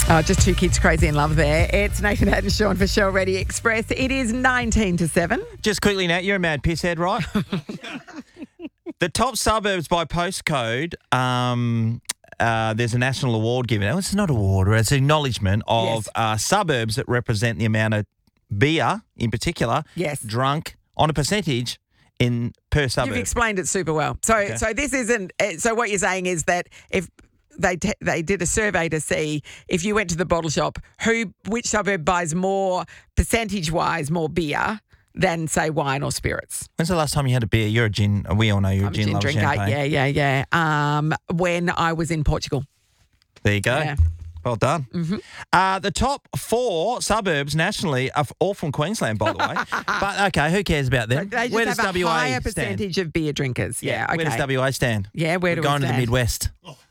Just two kids crazy in love there. It's Nathan Hatt and Sean for Shell Ready Express. It is 19 to 7. Just quickly, Nat, you're a mad pisshead, right? The top suburbs by postcode, there's a national award given out. It's not an award, it's an acknowledgement of suburbs that represent the amount of beer, in particular, drunk on a percentage per suburb. You've explained it super well. So this isn't. So what you're saying is that if they did a survey to see if you went to the bottle shop, which suburb buys more percentage-wise more beer than, say, wine or spirits. When's the last time you had a beer? You're a gin. We all know you're a gin lover. Drinker. Champagne. Yeah. When I was in Portugal. There you go. Yeah. Well done. Mm-hmm. The top 4 suburbs nationally are all from Queensland, by the way. But, okay, who cares about them? They just have a higher percentage of beer drinkers. Yeah, okay. Where does WA stand? Yeah, where do we stand? Going to the Midwest.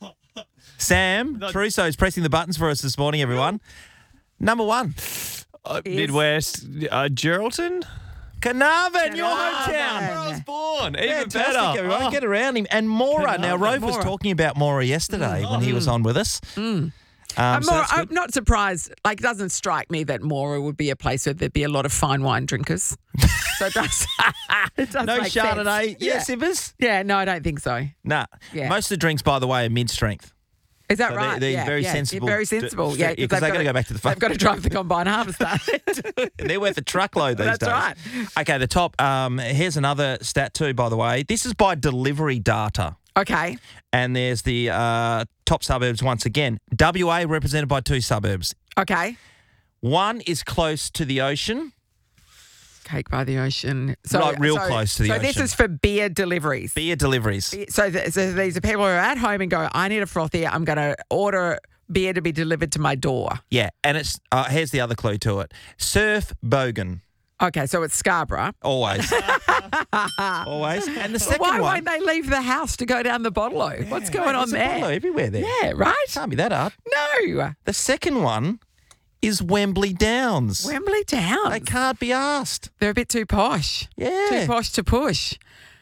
Sam Trusso is pressing the buttons for us this morning, everyone. Number 1. Midwest, Geraldton? Carnarvon, your hometown. Where I was born. Even better. Everyone. Get around him. And Mora. Now, Rove was talking about Mora yesterday when he was on with us. I'm not surprised. Like, it doesn't strike me that Mora would be a place where there'd be a lot of fine wine drinkers. So it does no make Chardonnay. sense. Yeah, sippers? Yeah, no, I don't think so. Nah. Yeah. Most of the drinks, by the way, are mid-strength. Is that So right? they're very sensible. Very sensible. Yeah, because they've got to go back to the farm. They've got to drive the combine harvester. And they're worth a truckload these days. That's right. Okay, the top. Here's another stat too, by the way. This is by delivery data. Okay. And there's the top suburbs once again. WA represented by 2 suburbs. Okay. One is close to the ocean. Cake by the ocean. Real close to the ocean. So this is for beer deliveries. Beer deliveries. So these are people who are at home and go, I need a frothy. I'm going to order beer to be delivered to my door. Yeah, and it's here's the other clue to it. Surf Bogan. Okay, so it's Scarborough. Always. Always. And the second Why one. won't they leave the house to go down the Bottle-O? What's going on there? Bottle-O everywhere there. Yeah, right? Can't be that hard. No. The second one is Wembley Downs. Wembley Downs. They can't be asked. They're a bit too posh. Yeah. Too posh to push.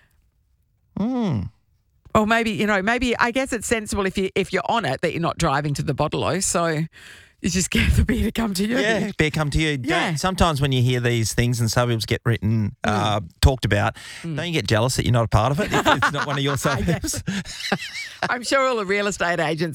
Or maybe I guess it's sensible if you're on it that you're not driving to the Bottle-O, so you just get the beer to come to you. Yeah, beer come to you. Yeah. Sometimes when you hear these things and suburbs get written, talked about, don't you get jealous that you're not a part of it if it's not one of your suburbs? I'm sure all the real estate agents